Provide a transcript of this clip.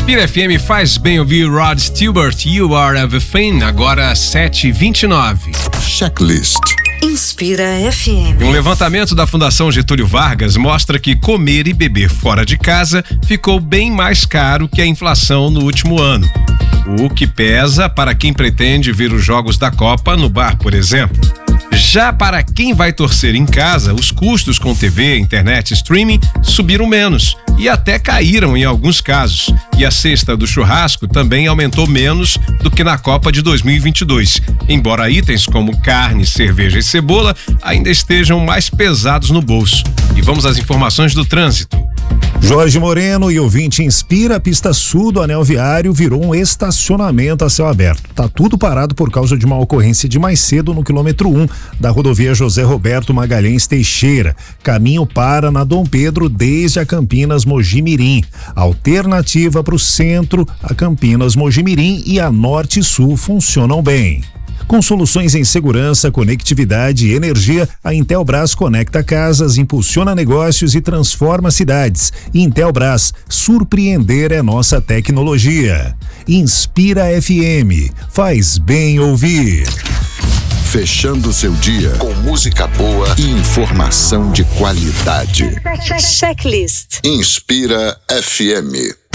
Inspira FM faz bem ouvir Rod Stewart, You Are Everything, agora 7h29. Checklist. Inspira FM. Um levantamento da Fundação Getúlio Vargas mostra que comer e beber fora de casa ficou bem mais caro que a inflação no último ano. O que pesa para quem pretende ver os jogos da Copa no bar, por exemplo. Já para quem vai torcer em casa, os custos com TV, internet e streaming subiram menos e até caíram em alguns casos. E a cesta do churrasco também aumentou menos do que na Copa de 2022, embora itens como carne, cerveja e cebola ainda estejam mais pesados no bolso. E vamos às informações do trânsito. Jorge Moreno e ouvinte Inspira, a pista sul do anel viário virou um estacionamento a céu aberto. Tá tudo parado por causa de uma ocorrência de mais cedo no quilômetro 1 da rodovia José Roberto Magalhães Teixeira. Caminho para na Dom Pedro desde a Campinas Mogi-Mirim. Alternativa para o centro, a Campinas Mogi-Mirim e a Norte e Sul funcionam bem. Com soluções em segurança, conectividade e energia, a Intelbras conecta casas, impulsiona negócios e transforma cidades. Intelbras, surpreender é nossa tecnologia. Inspira FM, faz bem ouvir. Fechando seu dia com música boa e informação de qualidade. Checklist. Inspira FM.